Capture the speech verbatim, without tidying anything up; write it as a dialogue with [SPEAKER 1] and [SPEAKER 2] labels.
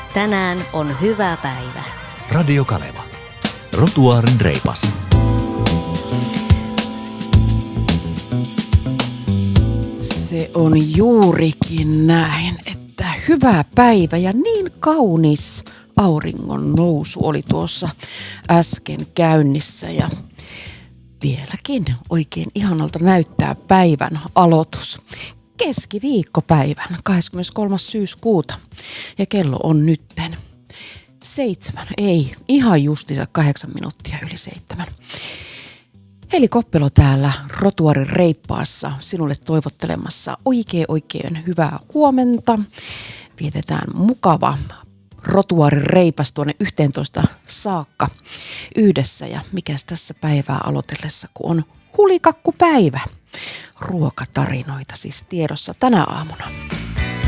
[SPEAKER 1] Tänään on hyvä päivä.
[SPEAKER 2] Radio Kaleva. Rotuaarin reipas.
[SPEAKER 3] Se on juurikin näin, että hyvä päivä ja niin kaunis auringon nousu oli tuossa äsken käynnissä ja vieläkin oikein ihanalta näyttää päivän aloitus. Keskiviikkopäivän kahdeskymmeneskolmas syyskuuta ja kello on nytten seitsemän, ei ihan justiinsa kahdeksan minuuttia yli seitsemän. Heli Koppelo täällä Rotuaarin reippaassa sinulle toivottelemassa oikein oikein hyvää huomenta. Vietetään mukava Rotuaarin reipas tuonne yhteentoista saakka yhdessä ja mikäs tässä päivää aloitellessa kun on hulikakkupäivä. Ruokatarinoita siis tiedossa tänä aamuna.